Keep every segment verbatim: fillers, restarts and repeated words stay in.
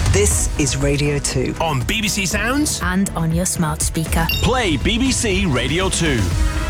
This is Radio two. On B B C Sounds and on your smart speaker. Play B B C Radio two.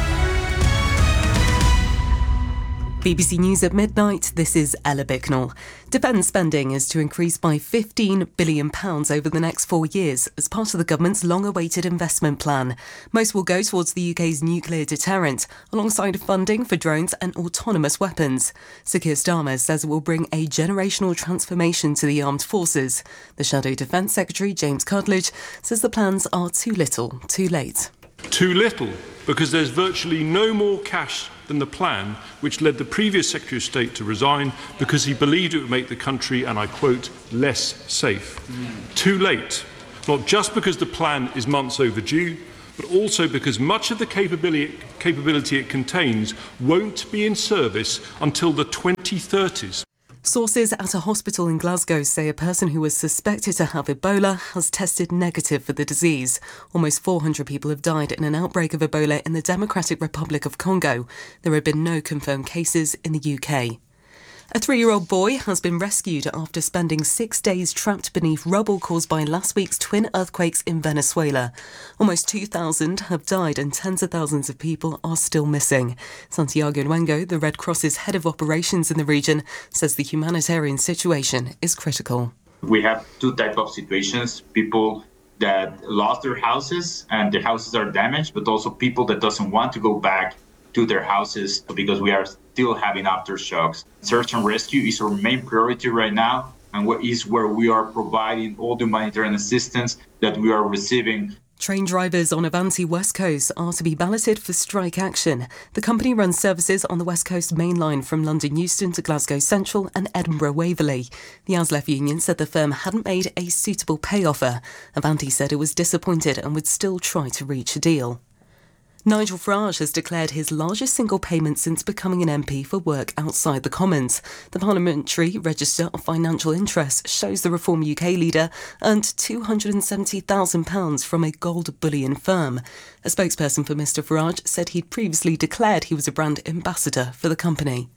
B B C News at midnight, this is Ella Bicknell. Defence spending is to increase by fifteen billion pounds over the next four years as part of the government's long-awaited investment plan. Most will go towards the U K's nuclear deterrent, alongside funding for drones and autonomous weapons. Sir Keir Starmer says it will bring a generational transformation to the armed forces. The Shadow Defence Secretary, James Cutledge, says the plans are too little, too late. Too little, because there's virtually no more cash than the plan which led the previous Secretary of State to resign because he believed it would make the country, and I quote, less safe. Mm. Too late, not just because the plan is months overdue, but also because much of the capability, capability it contains won't be in service until the twenty thirties. Sources at a hospital in Glasgow say a person who was suspected to have Ebola has tested negative for the disease. Almost four hundred people have died in an outbreak of Ebola in the Democratic Republic of Congo. There have been no confirmed cases in the U K. A three-year-old boy has been rescued after spending six days trapped beneath rubble caused by last week's twin earthquakes in Venezuela. Almost two thousand have died and tens of thousands of people are still missing. Santiago Nwengo, the Red Cross's head of operations in the region, says the humanitarian situation is critical. We have two types of situations: people that lost their houses and their houses are damaged, but also people that doesn't want to go back to their houses because we are still having aftershocks. Search and rescue is our main priority right now, and what is where we are providing all the humanitarian assistance that we are receiving. Train drivers on Avanti West Coast are to be balloted for strike action. The company runs services on the West Coast main line from London Euston to Glasgow Central and Edinburgh Waverley. The A S L E F union said the firm hadn't made a suitable pay offer. Avanti said it was disappointed and would still try to reach a deal. Nigel Farage has declared his largest single payment since becoming an M P for work outside the Commons. The Parliamentary Register of Financial Interest shows the Reform U K leader earned two hundred seventy thousand pounds from a gold bullion firm. A spokesperson for Mr Farage said he'd previously declared he was a brand ambassador for the company.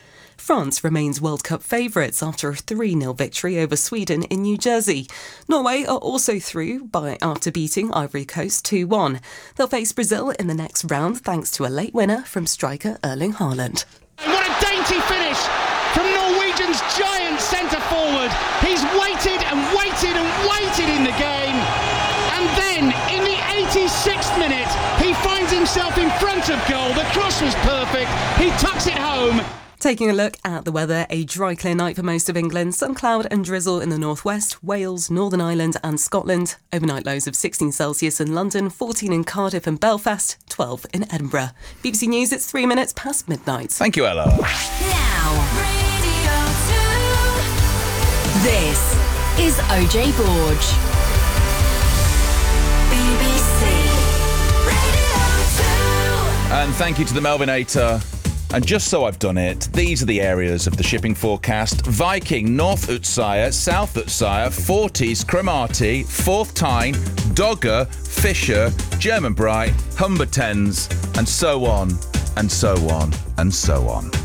France remains World Cup favourites after a three nil victory over Sweden in New Jersey. Norway are also through by after beating Ivory Coast two one. They'll face Brazil in the next round thanks to a late winner from striker Erling Haaland. What a dainty finish from Norwegian's giant centre forward. He's waited and waited and waited in the game. And then in the eighty-sixth minute, he finds himself in front of goal. The cross was perfect. He tucks it home. Taking a look at the weather, a dry, clear night for most of England. Some cloud and drizzle in the northwest, Wales, Northern Ireland and Scotland. Overnight lows of sixteen Celsius in London, fourteen in Cardiff and Belfast, twelve in Edinburgh. B B C News, it's three minutes past midnight. Thank you, Ella. Now, Radio two. This is O J Borg. B B C Radio two. And thank you to the Melvinator. And just so I've done it, these are the areas of the shipping forecast. Viking, North Utsire, South Utsire, Forties, Cromarty, Forth Tyne, Dogger, Fisher, German Bright, Humber Thames, and so on, and so on, and so on.